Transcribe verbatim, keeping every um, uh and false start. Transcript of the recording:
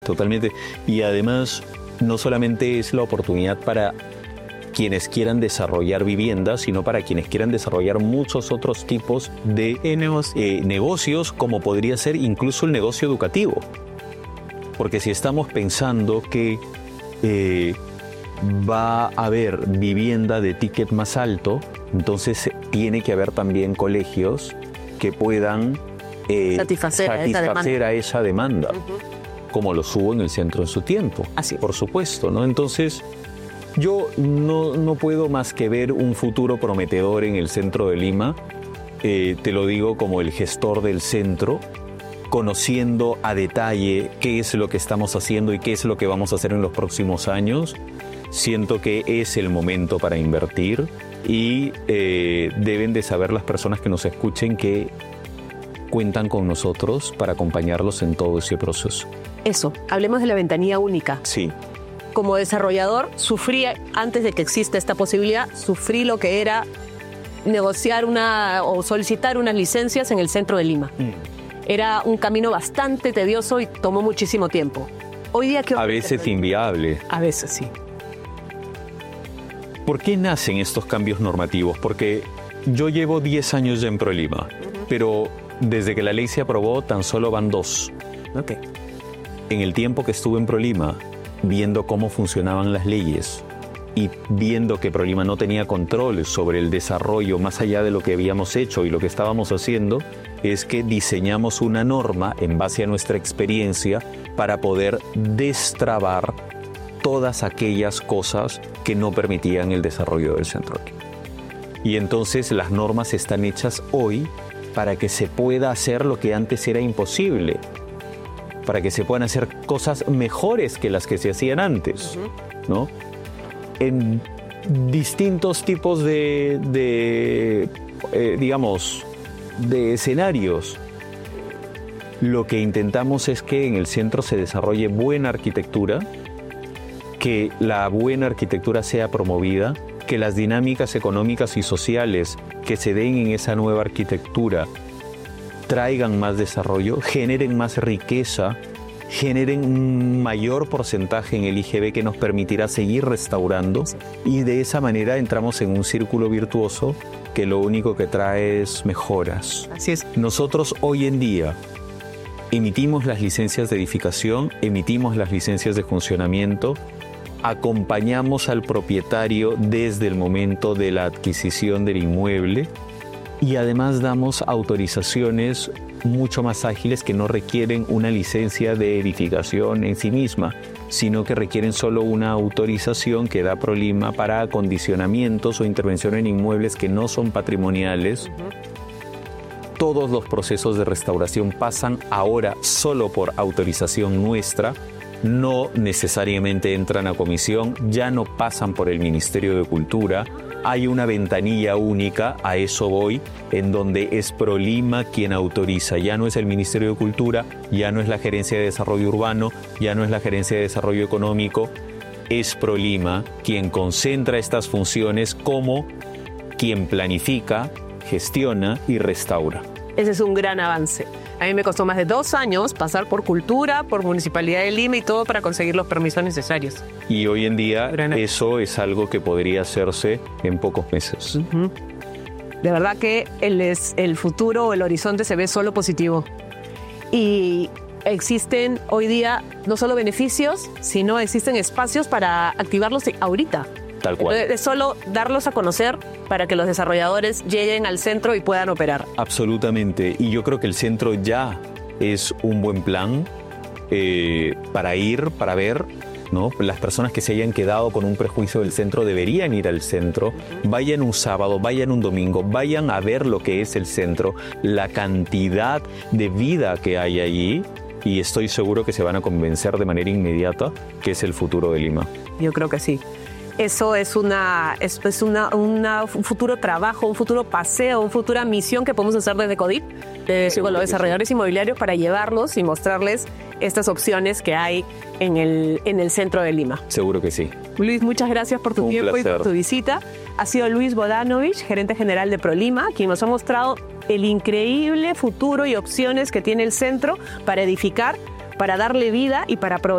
Totalmente. Y además, no solamente es la oportunidad para quienes quieran desarrollar viviendas, sino para quienes quieran desarrollar muchos otros tipos de eh, negocio. eh, negocios, como podría ser incluso el negocio educativo. Porque si estamos pensando que eh, va a haber vivienda de ticket más alto, entonces tiene que haber también colegios que puedan eh, satisfacer, satisfacer a esa demanda, a esa demanda uh-huh. como lo hubo en el centro en su tiempo. Así. Por supuesto, ¿no? Entonces, yo no, no puedo más que ver un futuro prometedor en el centro de Lima. Eh, te lo digo como el gestor del centro, conociendo a detalle qué es lo que estamos haciendo y qué es lo que vamos a hacer en los próximos años. Siento que es el momento para invertir y eh, deben de saber las personas que nos escuchen que cuentan con nosotros para acompañarlos en todo ese proceso. Eso, hablemos de la ventanilla única. Sí. Como desarrollador, sufrí, antes de que exista esta posibilidad, sufrí lo que era negociar una o solicitar unas licencias en el centro de Lima. Mm. Era un camino bastante tedioso y tomó muchísimo tiempo. Hoy día, ¿qué A veces inviable. A veces sí. ¿Por qué nacen estos cambios normativos? Porque yo llevo diez años ya en ProLima, uh-huh. pero desde que la ley se aprobó tan solo van dos. Okay. En el tiempo que estuve en ProLima, viendo cómo funcionaban las leyes y viendo que ProLima no tenía control sobre el desarrollo más allá de lo que habíamos hecho y lo que estábamos haciendo, es que diseñamos una norma en base a nuestra experiencia para poder destrabar todas aquellas cosas que no permitían el desarrollo del centro. Y entonces las normas están hechas hoy para que se pueda hacer lo que antes era imposible, para que se puedan hacer cosas mejores que las que se hacían antes, uh-huh. ¿no? En distintos tipos de, de eh, digamos, de escenarios. Lo que intentamos es que en el centro se desarrolle buena arquitectura, que la buena arquitectura sea promovida, que las dinámicas económicas y sociales que se den en esa nueva arquitectura traigan más desarrollo, generen más riqueza, generen un mayor porcentaje en el I G B que nos permitirá seguir restaurando, y de esa manera entramos en un círculo virtuoso que lo único que trae es mejoras. Así es. Nosotros hoy en día emitimos las licencias de edificación, emitimos las licencias de funcionamiento, acompañamos al propietario desde el momento de la adquisición del inmueble y además damos autorizaciones mucho más ágiles que no requieren una licencia de edificación en sí misma, sino que requieren solo una autorización que da ProLima para acondicionamientos o intervención en inmuebles que no son patrimoniales. Uh-huh. Todos los procesos de restauración pasan ahora solo por autorización nuestra, no necesariamente entran a comisión, ya no pasan por el Ministerio de Cultura. Hay una ventanilla única, a eso voy, en donde es ProLima quien autoriza. Ya no es el Ministerio de Cultura, ya no es la Gerencia de Desarrollo Urbano, ya no es la Gerencia de Desarrollo Económico. Es ProLima quien concentra estas funciones como quien planifica, gestiona y restaura. Ese es un gran avance. A mí me costó más de dos años pasar por Cultura, por Municipalidad de Lima y todo para conseguir los permisos necesarios. Y hoy en día Gran... eso es algo que podría hacerse en pocos meses. Uh-huh. De verdad que el, es, el futuro o el horizonte se ve solo positivo. Y existen hoy día no solo beneficios, sino existen espacios para activarlos ahorita. Tal cual. Entonces, es solo darlos a conocer para que los desarrolladores lleguen al centro y puedan operar. Absolutamente. Y yo creo que el centro ya es un buen plan eh, para ir, para ver, ¿no? Las personas que se hayan quedado con un prejuicio del centro deberían ir al centro. Vayan un sábado, vayan un domingo, vayan a ver lo que es el centro, la cantidad de vida que hay allí. Y estoy seguro que se van a convencer de manera inmediata que es el futuro de Lima. Yo creo que sí. Eso es, una, es, es una, una, un futuro trabajo, un futuro paseo, una futura misión que podemos hacer desde CODIP, de los desarrolladores inmobiliarios, para llevarlos y mostrarles estas opciones que hay en el, en el centro de Lima. Seguro que sí. Luis, muchas gracias por tu un tiempo placer. y por tu visita. Ha sido Luis Bodanovich, gerente general de ProLima, quien nos ha mostrado el increíble futuro y opciones que tiene el centro para edificar, para darle vida y para aprovechar